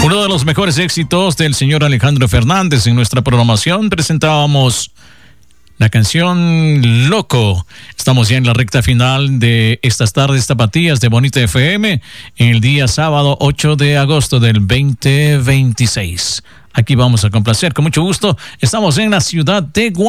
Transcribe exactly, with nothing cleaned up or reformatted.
Uno de los mejores éxitos del señor Alejandro Fernández. En nuestra programación presentábamos la canción Loco. Estamos ya en la recta final de estas tardes tapatías de Bonita F M en el día sábado ocho de agosto del veinte veintiséis. Aquí vamos a complacer con mucho gusto. Estamos en la ciudad de Guadalajara.